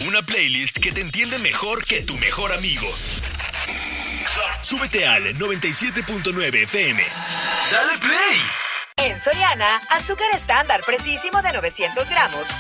Una playlist que te entiende mejor que tu mejor amigo. Súbete al 97.9 FM. ¡Dale play! En Soriana, azúcar estándar precisísimo de 900 gramos